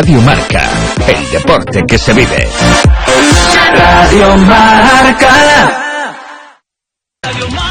Radio Marca, el deporte que se vive. Radio Marca. Radio Marca.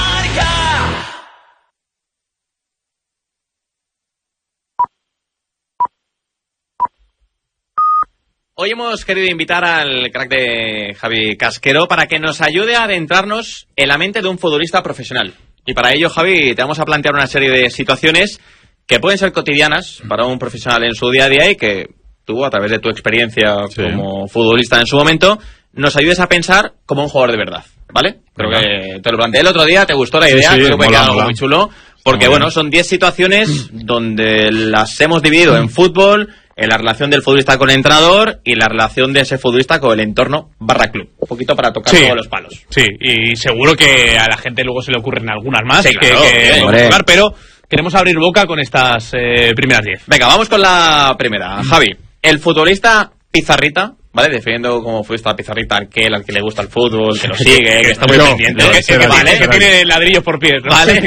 Hoy hemos querido invitar al crack de Javi Casquero para que nos ayude a adentrarnos en la mente de un futbolista profesional. Y para ello, Javi, te vamos a plantear una serie de situaciones que pueden ser cotidianas para un profesional en su día a día y que tú, a través de tu experiencia como futbolista en su momento, nos ayudes a pensar como un jugador de verdad, ¿vale? Creo que te lo planteé el otro día, te gustó la idea, creo que queda algo muy chulo, porque bueno, son 10 situaciones donde las hemos dividido en fútbol, en la relación del futbolista con el entrenador y la relación de ese futbolista con el entorno /club. Un poquito para tocar todos los palos. Sí, y seguro que a la gente luego se le ocurren algunas más pero queremos abrir boca con estas primeras 10. Venga, vamos con la primera. Javi, el futbolista pizarrita, ¿vale? Definiendo como futbolista pizarrita al que le gusta el fútbol, que lo sigue, que está muy pendiente. Que tiene ladrillos por pies, ¿no? Vale.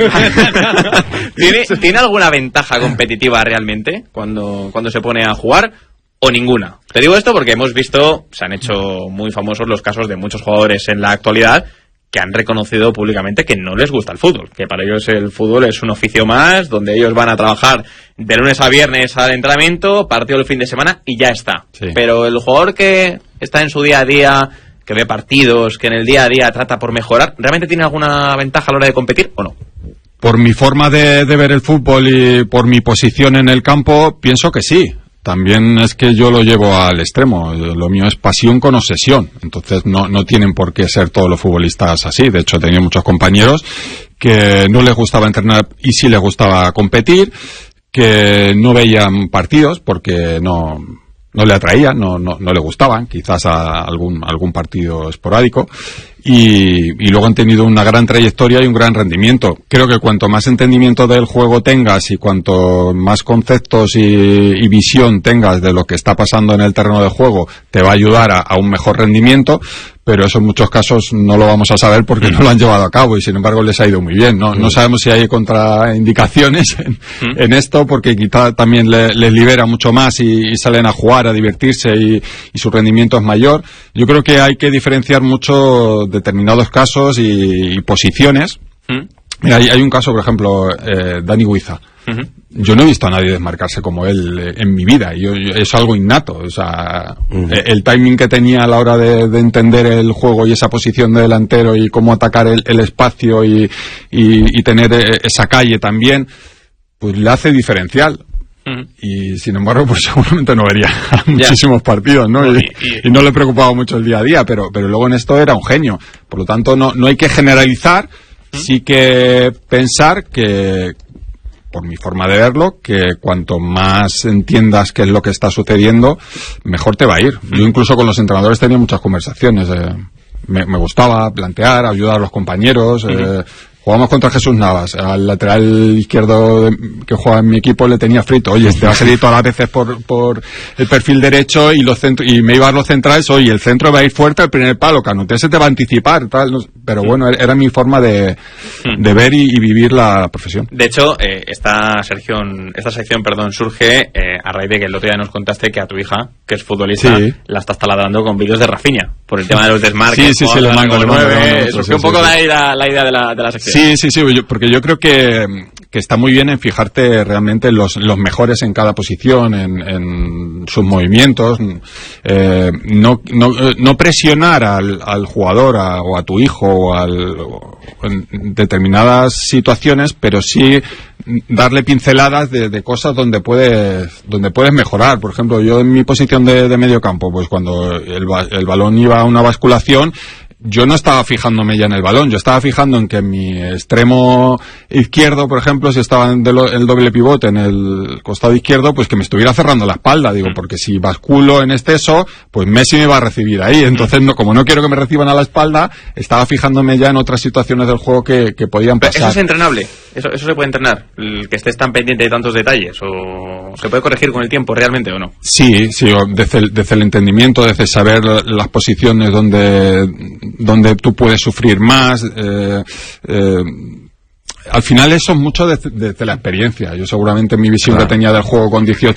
¿Tiene alguna ventaja competitiva realmente cuando se pone a jugar o ninguna? Te digo esto porque hemos visto, se han hecho muy famosos los casos de muchos jugadores en la actualidad que han reconocido públicamente que no les gusta el fútbol, que para ellos el fútbol es un oficio más, donde ellos van a trabajar de lunes a viernes al entrenamiento, partido el fin de semana y ya está. Sí. Pero el jugador que está en su día a día, que ve partidos, que en el día a día trata por mejorar, ¿realmente tiene alguna ventaja a la hora de competir o no? Por mi forma de ver el fútbol y por mi posición en el campo, pienso que sí. También es que yo lo llevo al extremo. Lo mío es pasión con obsesión. Entonces no tienen por qué ser todos los futbolistas así. De hecho, he tenido muchos compañeros que no les gustaba entrenar y sí les gustaba competir, que no veían partidos porque no le atraían, no le gustaban, quizás a algún partido esporádico. Y luego han tenido una gran trayectoria y un gran rendimiento. Creo que cuanto más entendimiento del juego tengas y cuanto más conceptos y visión tengas de lo que está pasando en el terreno de juego, te va a ayudar a un mejor rendimiento, pero eso en muchos casos no lo vamos a saber porque no lo han llevado a cabo y sin embargo les ha ido muy bien. No sabemos si hay contraindicaciones en esto, porque quizá también les libera mucho más y salen a jugar, a divertirse y su rendimiento es mayor. Yo creo que hay que diferenciar mucho determinados casos y posiciones. Mira, hay un caso, por ejemplo, Dani Guiza. Yo no he visto a nadie desmarcarse como él en mi vida. Es algo innato. O sea, el timing que tenía a la hora de entender el juego y esa posición de delantero y cómo atacar el espacio y tener esa calle también, pues le hace diferencial. Y sin embargo, pues seguramente no vería muchísimos partidos, ¿no? Y no le preocupaba mucho el día a día, pero luego en esto era un genio. Por lo tanto, no hay que generalizar, sí que pensar que, por mi forma de verlo, que cuanto más entiendas qué es lo que está sucediendo, mejor te va a ir. Yo incluso con los entrenadores tenía muchas conversaciones. Me gustaba plantear, ayudar a los compañeros. Jugamos contra Jesús Navas, al lateral izquierdo que juega en mi equipo le tenía frito. Oye, este va a salir todas las veces por el perfil derecho y me iba a los centrales. Oye, el centro va a ir fuerte al primer palo, Canuté se te va a anticipar, tal. Pero bueno, era mi forma de ver y vivir la profesión. De hecho, esta sección surge a raíz de que el otro día nos contaste que a tu hija, que es futbolista, la estás taladrando con vídeos de Rafinha, por el tema de los desmarques. Sí, le mando. Surgió un poco la idea de la sección. Sí, porque yo creo que está muy bien en fijarte realmente en los mejores en cada posición, en sus movimientos, no presionar al jugador o a tu hijo en determinadas situaciones, pero sí darle pinceladas de cosas donde puedes mejorar. Por ejemplo, yo en mi posición de medio campo, pues cuando el balón iba a una basculación, yo no estaba fijándome ya en el balón, yo estaba fijando en que en mi extremo izquierdo, por ejemplo, si estaba el doble pivote en el costado izquierdo, pues que me estuviera cerrando la espalda, digo, porque si basculo en exceso, pues Messi me va a recibir ahí. Entonces, como no quiero que me reciban a la espalda, estaba fijándome ya en otras situaciones del juego que podían pasar. ¿Eso es entrenable? ¿Eso se puede entrenar? ¿El que estés tan pendiente de tantos detalles? ¿O se puede corregir con el tiempo realmente o no? Sí, desde el entendimiento, desde saber las posiciones donde tú puedes sufrir más. Al final eso es mucho desde la experiencia. Yo seguramente mi visión que tenía del juego con 18